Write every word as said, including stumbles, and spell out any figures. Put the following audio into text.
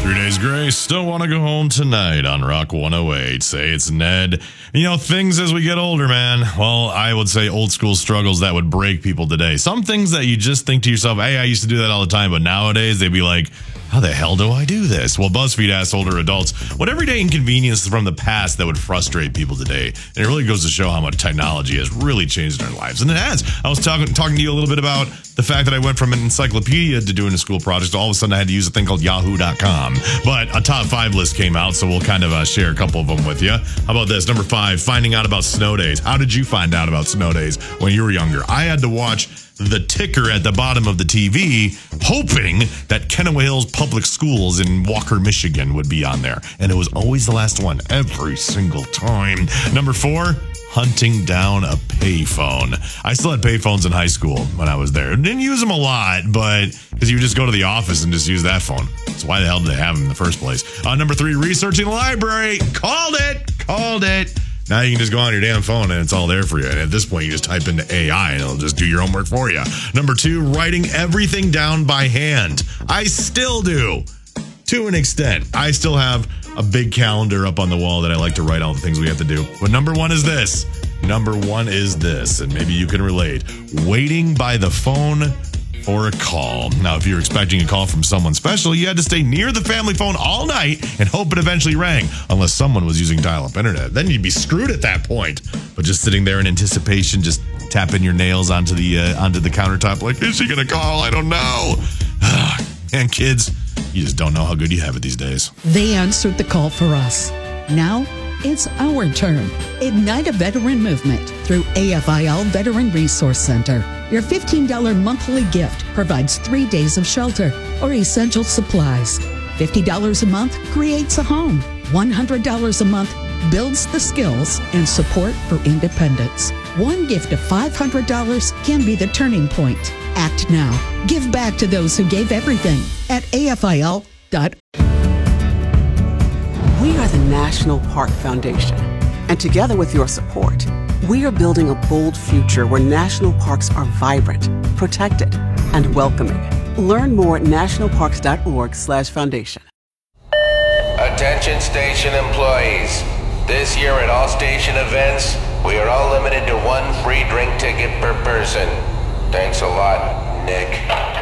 Three Days Grace, Still Want to Go Home Tonight on Rock one oh eight. Say it's Ned. You know, things as we get older, man. Well, I would say old school struggles that would break people today. Some things that you just think to yourself, hey, I used to do that all the time, but nowadays they'd be like, how the hell do I do this? Well, BuzzFeed asked older adults what everyday inconveniences from the past that would frustrate people today. And it really goes to show how much technology has really changed our lives. And it has. I was talking talking to you a little bit about the fact that I went from an encyclopedia to doing a school project. All of a sudden, I had to use a thing called yahoo dot com. But a top five list came out, so we'll kind of uh, share a couple of them with you. How about this? Number five, finding out about snow days. How did you find out about snow days when you were younger? I had to watch the ticker at the bottom of the T V, hoping that Kennewick Hills Public Schools in Walker, Michigan would be on there. And it was always the last one, every single time. Number four, hunting down a payphone. I still had payphones in high school when I was there. Didn't use them a lot, but because you would just go to the office and just use that phone. So why the hell did they have them in the first place? Uh, number three, researching the library. Called it, called it. Now you can just go on your damn phone and it's all there for you. And at this point, you just type into A I and it'll just do your homework for you. Number two, writing everything down by hand. I still do, to an extent. I still have a big calendar up on the wall that I like to write all the things we have to do. But number one is this. Number one is this, and maybe you can relate. Waiting by the phone for a call. Now, if you're expecting a call from someone special, you had to stay near the family phone all night and hope it eventually rang, unless someone was using dial-up internet. Then you'd be screwed at that point. But just sitting there in anticipation, just tapping your nails onto the uh, onto the countertop like, is she going to call? I don't know. And kids, you just don't know how good you have it these days. They answered the call for us. Now it's our turn. Ignite a veteran movement through A F I L Veteran Resource Center. Your fifteen dollars monthly gift provides three days of shelter or essential supplies. fifty dollars a month creates a home. one hundred dollars a month builds the skills and support for independence. One gift of five hundred dollars can be the turning point. Act now. Give back to those who gave everything at A F I L dot org. We are the National Park Foundation, and together with your support, we are building a bold future where national parks are vibrant, protected, and welcoming. Learn more at nationalparks.org slash foundation. Attention station employees. This year at all station events, we are all limited to one free drink ticket per person. Thanks a lot, Nick.